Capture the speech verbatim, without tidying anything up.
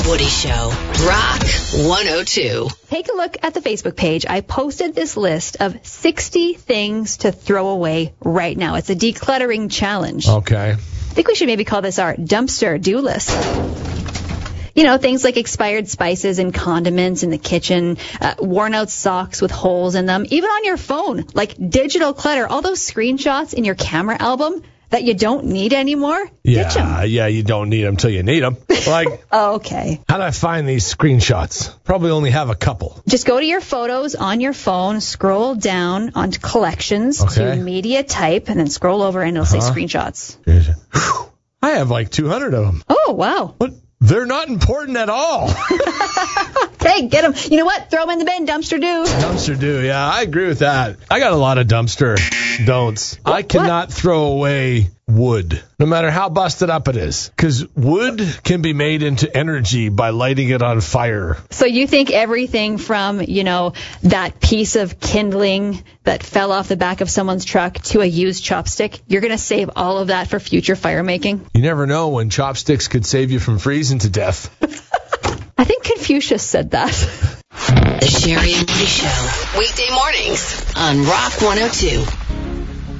Woody Show. Rock one oh two. Take a look at the Facebook page. I posted this list of sixty things to throw away right now. It's a decluttering challenge. Okay. I think we should maybe call this our dumpster do list. You know, things like expired spices and condiments in the kitchen, uh, worn out socks with holes in them, even on your phone, like digital clutter, all those screenshots in your camera album that you don't need anymore. Yeah, ditch 'em. yeah, you don't need them till you need them. Like, Oh, okay. how do I find these screenshots? Probably only have a couple. Just go to your photos on your phone, scroll down onto collections Okay. to media type, and then scroll over and it'll say Uh-huh. screenshots. I have like two hundred of them. Oh, wow. But they're not important at all. Hey, get them. You know what? Throw them in the bin. Dumpster do. Dumpster do, yeah, I agree with that. I got a lot of dumpster don'ts. I cannot throw away wood, no matter how busted up it is, because wood can be made into energy by lighting it on fire. So you think everything from, you know, that piece of kindling that fell off the back of someone's truck to a used chopstick, you're going to save all of that for future fire making? You never know when chopsticks could save you from freezing to death. I think Confucius said that. The Sherry and Woody Show. Weekday mornings on Rock one oh two.